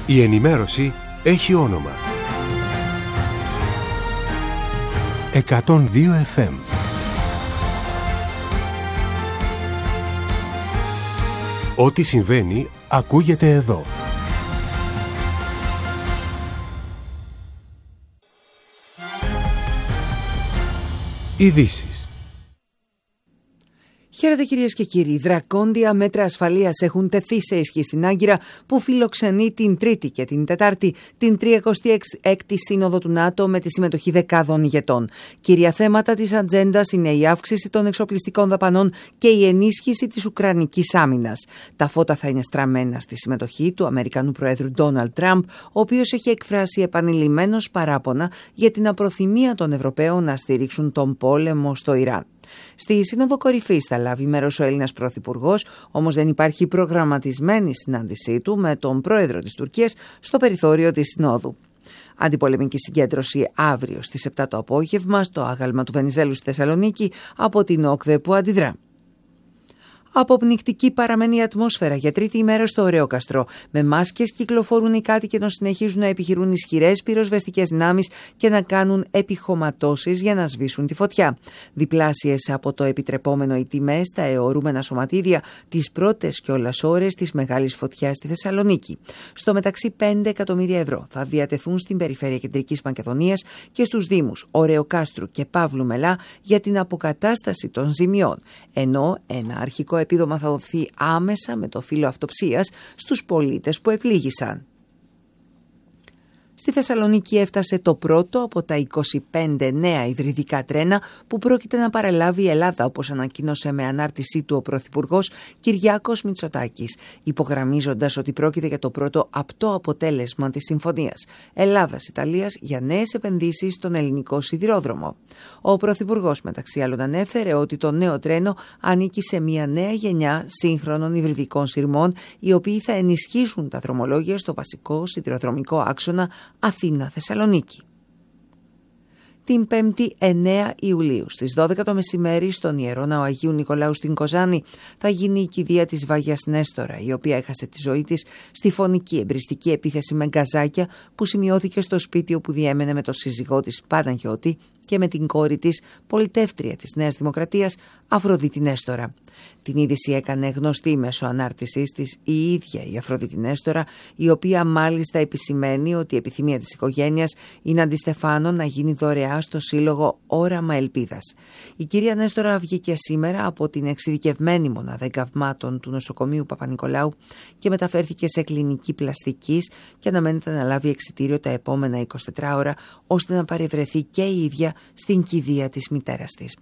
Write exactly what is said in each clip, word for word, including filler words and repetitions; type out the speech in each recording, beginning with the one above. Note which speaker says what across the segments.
Speaker 1: Η ενημέρωση έχει όνομα. εκατόν δύο εφ εμ. Ό,τι συμβαίνει ακούγεται εδώ. Ειδήσεις.
Speaker 2: Χαίρετε κυρίες και κύριοι. Δρακόντια μέτρα ασφαλείας έχουν τεθεί σε ισχύ στην Άγκυρα, που φιλοξενεί την Τρίτη και την Τετάρτη την τριακοστή έκτη Σύνοδο του ΝΑΤΟ με τη συμμετοχή δεκάδων ηγετών. Κύρια θέματα της ατζέντας είναι η αύξηση των εξοπλιστικών δαπανών και η ενίσχυση της ουκρανικής άμυνας. Τα φώτα θα είναι στραμμένα στη συμμετοχή του Αμερικανού Προέδρου Ντόναλντ Τραμπ, ο οποίος έχει εκφράσει επανειλημμένως παράπονα για την απροθυμία των Ευρωπαίων να στηρίξουν τον πόλεμο στο Ιράν. Στη Σύνοδο Κορυφής θα λάβει μέρος ο Έλληνας Πρωθυπουργός, όμως δεν υπάρχει προγραμματισμένη συνάντησή του με τον Πρόεδρο της Τουρκίας στο περιθώριο της Συνόδου. Αντιπολεμική συγκέντρωση αύριο στις επτά το απόγευμα στο άγαλμα του Βενιζέλου στη Θεσσαλονίκη από την ΟΚΔΕ που αντιδρά. Αποπνικτική παραμένει η ατμόσφαιρα για τρίτη ημέρα στο Ωρεόκαστρο. Με μάσκες κυκλοφορούν οι κάτοικοι ενώ συνεχίζουν να επιχειρούν ισχυρές πυροσβεστικές δυνάμεις και να κάνουν επιχωματώσεις για να σβήσουν τη φωτιά. Διπλάσιες από το επιτρεπόμενο οι τιμές στα αιωρούμενα σωματίδια τις πρώτες κιόλας ώρες της μεγάλης φωτιάς στη Θεσσαλονίκη. Στο μεταξύ, πέντε εκατομμύρια ευρώ θα διατεθούν στην περιφέρεια Κεντρικής Μακεδονίας και στους δήμους Ωρεοκάστρου και Παύλου Μελά για την αποκατάσταση των ζημιών, ενώ ένα αρχικό επίδομα θα δοθεί άμεσα με το φύλλο αυτοψίας στους πολίτες που επλήγησαν. Στη Θεσσαλονίκη έφτασε το πρώτο από τα είκοσι πέντε νέα υβριδικά τρένα που πρόκειται να παραλάβει η Ελλάδα, όπως ανακοίνωσε με ανάρτησή του ο Πρωθυπουργός Κυριάκος Μητσοτάκης, υπογραμμίζοντας ότι πρόκειται για το πρώτο απτό αποτέλεσμα της Συμφωνίας Ελλάδας-Ιταλίας για νέες επενδύσεις στον ελληνικό σιδηρόδρομο. Ο Πρωθυπουργός μεταξύ άλλων ανέφερε ότι το νέο τρένο ανήκει σε μια νέα γενιά σύγχρονων υβριδικών σειρμών, οι οποίοι θα ενισχύσουν τα δρομολόγια στο βασικό σιδηροδρομικό άξονα Αθήνα-Θεσσαλονίκη. Την Πέμπτη εννέα Ιουλίου στις δώδεκα το μεσημέρι στον Ιερό Ναό Αγίου Νικολάου στην Κοζάνη θα γίνει η κηδεία της Βάγιας Νέστορα, η οποία έχασε τη ζωή της στη φωνική εμπριστική επίθεση με γκαζάκια που σημειώθηκε στο σπίτι όπου διέμενε με τον σύζυγό της Παναγιώτη και με την κόρη της, πολιτεύτρια της Νέας Δημοκρατίας, Αφροδίτη Νέστορα. Την είδηση έκανε γνωστή μέσω ανάρτησής της η ίδια η Αφροδίτη Νέστορα, η οποία μάλιστα επισημαίνει ότι η επιθυμία της οικογένειας είναι αντιστεφάνω να γίνει δωρεά στο σύλλογο Όραμα Ελπίδας. Η κυρία Νέστορα βγήκε σήμερα από την εξειδικευμένη μονάδα εγκαυμάτων του νοσοκομείου Παπα-Νικολάου και μεταφέρθηκε σε κλινική πλαστικής και αναμένεται να λάβει εξιτήριο τα επόμενα εικοσιτέσσερις ώρα, ώστε να παρευρεθεί και η ίδια στην κηδεία της μητέρας της.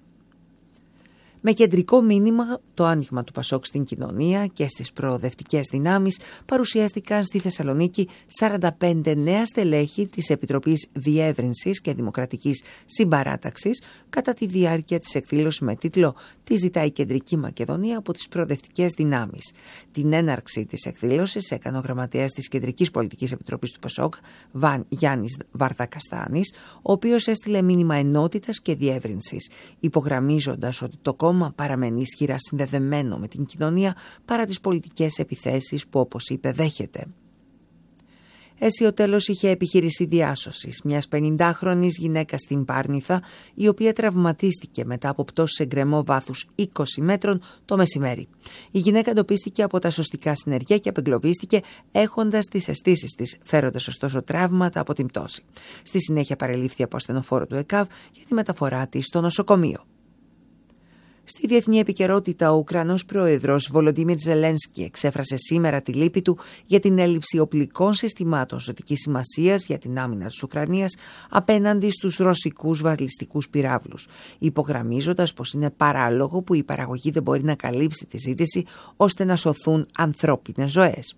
Speaker 2: Με κεντρικό μήνυμα το άνοιγμα του Πασόκ στην κοινωνία και στις προοδευτικές δυνάμεις, παρουσιάστηκαν στη Θεσσαλονίκη σαράντα πέντε νέα στελέχη της Επιτροπής Διεύρυνσης και Δημοκρατικής Συμπαράταξης κατά τη διάρκεια της εκδήλωσης με τίτλο «Τι ζητάει η Κεντρική Μακεδονία από τις προοδευτικές δυνάμεις». Την έναρξη της εκδήλωσης έκανε ο γραμματέας της Κεντρικής Πολιτικής Επιτροπής του Πασόκ, Βαν Γιάννης Βαρδακαστάνης, ο οποίος έστειλε μήνυμα ενότητας και διεύρυνσης, υπογραμμίζοντας ότι το κόμμα παραμένει ισχυρά συνδεδεμένο με την κοινωνία παρά τις πολιτικές επιθέσεις που, όπως είπε, δέχεται. Αισιοτέλος είχε επιχείρηση διάσωσης μιας πενηντάχρονης γυναίκας στην Πάρνηθα, η οποία τραυματίστηκε μετά από πτώση σε γκρεμό βάθους είκοσι μέτρων το μεσημέρι. Η γυναίκα εντοπίστηκε από τα σωστικά συνεργεία και απεγκλωβίστηκε έχοντας τις αισθήσεις της, φέροντας ωστόσο τραύματα από την πτώση. Στη συνέχεια παρελήφθη από ασθενοφόρο του ΕΚΑΒ για τη μεταφορά της στο νοσοκομείο. Στη διεθνή επικαιρότητα, ο Ουκρανός πρόεδρος Βολοντίμιρ Ζελένσκι εξέφρασε σήμερα τη λύπη του για την έλλειψη οπλικών συστημάτων ζωτικής σημασίας για την άμυνα της Ουκρανίας απέναντι στους ρωσικούς βαλιστικούς πυράβλους, υπογραμμίζοντας πως είναι παράλογο που η παραγωγή δεν μπορεί να καλύψει τη ζήτηση ώστε να σωθούν ανθρώπινες ζωές.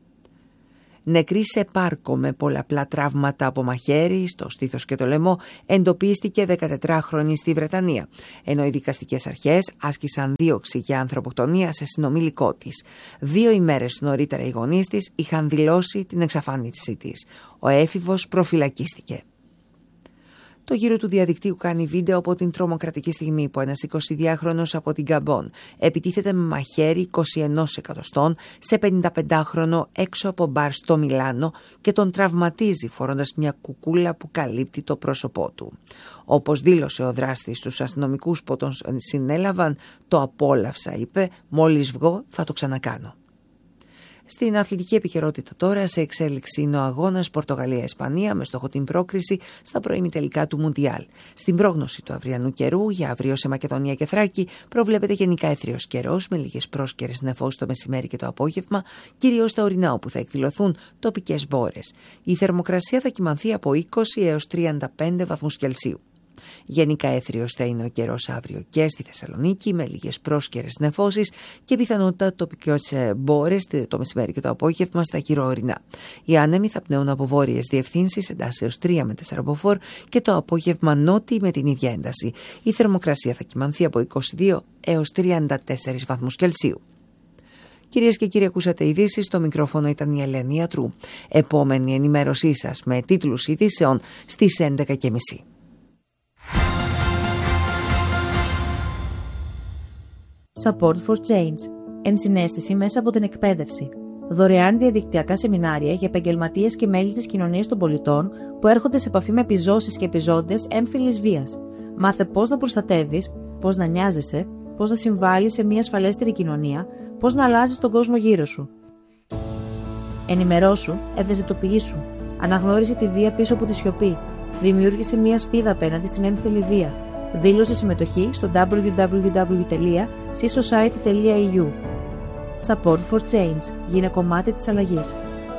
Speaker 2: Νεκρή σε πάρκο με πολλαπλά τραύματα από μαχαίρι στο στήθος και το λαιμό εντοπίστηκε δεκατετράχρονη στη Βρετανία, ενώ οι δικαστικές αρχές άσκησαν δίωξη για ανθρωποκτονία σε συνομήλικό της. Δύο ημέρες νωρίτερα οι γονείς της είχαν δηλώσει την εξαφάνισή της. Ο έφηβος προφυλακίστηκε. Το γύρο του διαδικτύου κάνει βίντεο από την τρομοκρατική στιγμή που ένας εικοσιδυάχρονος από την Γκαμπόν επιτίθεται με μαχαίρι είκοσι ένα εκατοστών σε πενηνταπεντάχρονο έξω από μπαρ στο Μιλάνο και τον τραυματίζει φορώντας μια κουκούλα που καλύπτει το πρόσωπό του. Όπως δήλωσε ο δράστης στους αστυνομικούς που τον συνέλαβαν, το απόλαυσα, είπε, μόλις βγω θα το ξανακάνω. Στην αθλητική επικαιρότητα τώρα, σε εξέλιξη είναι ο αγώνας Πορτογαλία-Ισπανία με στόχο την πρόκριση στα προημιτελικά του Μουντιάλ. Στην πρόγνωση του αυριανού καιρού για αύριο σε Μακεδονία και Θράκη προβλέπεται γενικά έθριος καιρός με λίγες πρόσκαιρες νεφώσεις το μεσημέρι και το απόγευμα, κυρίως στα ορεινά όπου θα εκδηλωθούν τοπικές μπόρες. Η θερμοκρασία θα κυμανθεί από είκοσι έως τριάντα πέντε βαθμούς Κελσίου. Γενικά έθριος θα είναι ο καιρός αύριο και στη Θεσσαλονίκη με λίγες πρόσκαιρες νεφώσεις και πιθανότητα τοπικές μπόρες το μεσημέρι και το απόγευμα στα χειροορεινά. Οι άνεμοι θα πνέουν από βόρειες διευθύνσεις εντάσσεως τρία με τέσσερα μποφόρ και το απόγευμα νότιοι με την ίδια ένταση. Η θερμοκρασία θα κυμανθεί από είκοσι δύο έως τριάντα τέσσερα βαθμούς Κελσίου. Κυρίες και κύριοι, ακούσατε ειδήσεις. Στο μικρόφωνο ήταν η Ελένη Ιατρού. Επόμενη ενημέρωσή σας με τίτλους ειδήσεων στις έντεκα και μισή.
Speaker 3: Support for Change. Ενσυναίσθηση μέσα από την εκπαίδευση. Δωρεάν διαδικτυακά σεμινάρια για επαγγελματίες και μέλη της κοινωνίας των πολιτών που έρχονται σε επαφή με επιζώσεις και επιζώντες έμφυλης βίας. Μάθε πώς να προστατεύεις, πώς να νοιάζεσαι, πώς να συμβάλλεις σε μια ασφαλέστερη κοινωνία, πώς να αλλάζεις τον κόσμο γύρω σου. Ενημερώσου, ευαισθητοποιήσου. Αναγνώρισε τη βία πίσω από τη σιωπή. Δημιούργησε μια σπίδα απέναντι στην έμφυλη βία. Δήλωσε συμμετοχή στο double-u double-u double-u τελεία c society τελεία e u. Support for Change. Γίνε κομμάτι της αλλαγής.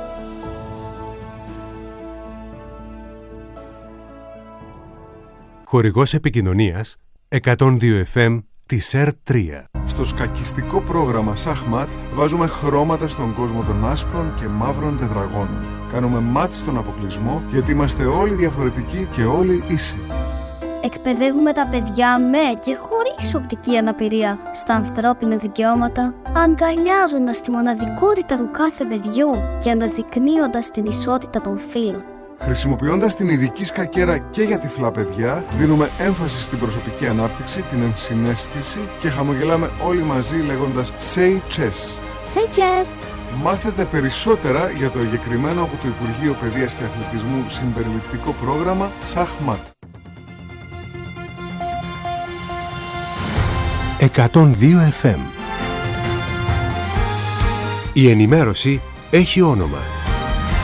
Speaker 1: Χορηγός επικοινωνίας εκατόν δύο εφ εμ της ΕΡΤ τρία.
Speaker 4: Στο σκακιστικό πρόγραμμα Σαχμάτ βάζουμε χρώματα στον κόσμο των άσπρων και μαύρων τετραγώνων. Κάνουμε μάτς στον αποκλεισμό γιατί είμαστε όλοι διαφορετικοί και όλοι ίσοι.
Speaker 5: Εκπαιδεύουμε τα παιδιά με και χωρίς οπτική αναπηρία στα ανθρώπινα δικαιώματα, αγκαλιάζοντας τη μοναδικότητα του κάθε παιδιού και αναδεικνύοντας την ισότητα των φύλων.
Speaker 4: Χρησιμοποιώντας την ειδική σκακέρα και για τυφλά παιδιά, δίνουμε έμφαση στην προσωπική ανάπτυξη, την ενσυναίσθηση και χαμογελάμε όλοι μαζί λέγοντας Say Chess.
Speaker 5: Say Chess!
Speaker 4: Μάθετε περισσότερα για το εγκεκριμένο από το Υπουργείο Παιδείας και Αθλητισμού συμπεριληπτικό πρόγραμμα Σαχμάτ.
Speaker 1: εκατόν δύο εφ εμ. Η ενημέρωση έχει όνομα.